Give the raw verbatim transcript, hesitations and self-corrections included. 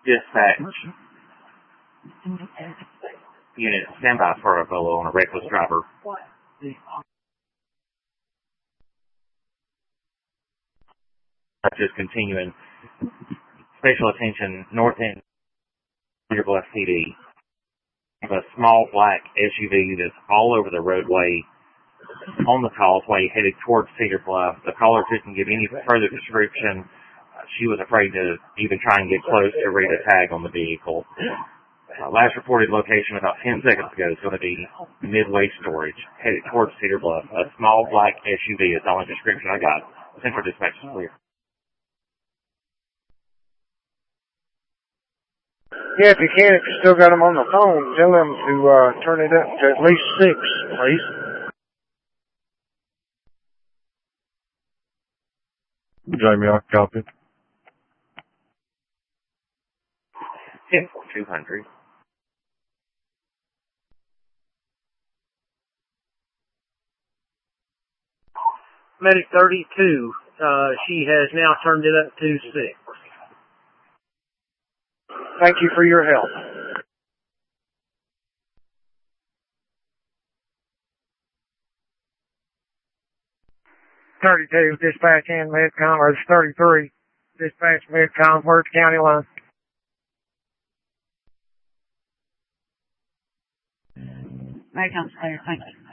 Dispatch. Unit, stand by for a fellow on a reckless driver. Just continuing. Special attention, North End, Cedar Bluff P D. A small black S U V that's all over the roadway on the causeway headed towards Cedar Bluff. The caller didn't give any further description. Uh, she was afraid to even try and get close to read a tag on the vehicle. Uh, last reported location about ten seconds ago is going to be Midway Storage, headed towards Cedar Bluff. A small black S U V is the only description I got. Central Dispatch is clear. Yeah, if you can, if you still got them on the phone, tell them to uh, turn it up to at least six, please. Jamie, I copy. ten four two hundred. Medic thirty-two, uh, she has now turned it up to six. Thank you for your help. thirty-two, dispatch in Midcom, or it's thirty-three, dispatch Midcom, Worth County line. Midcom's clear, thank you.